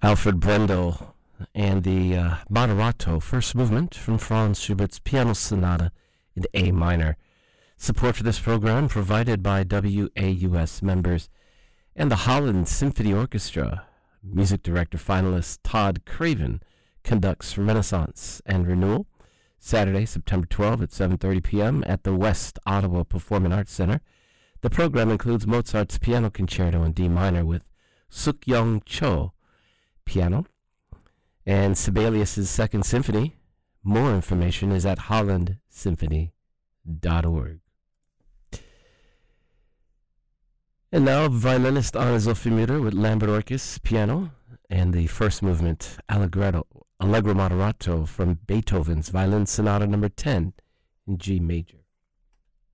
Alfred Brendel and the Moderato first movement from Franz Schubert's Piano Sonata in A minor. Support for this program provided by WAUS members and the Holland Symphony Orchestra. Music director finalist Todd Craven conducts Renaissance and Renewal Saturday, September 12 at 7:30 p.m. at the West Ottawa Performing Arts Center. The program includes Mozart's Piano Concerto in D minor with Suk-Young Cho, piano, and Sibelius' Second Symphony. More information is at hollandsymphony.org. And now, violinist Anne-Sophie Mutter with Lambert Orchis piano and the first movement, Allegro Moderato from Beethoven's Violin Sonata No. 10 in G major.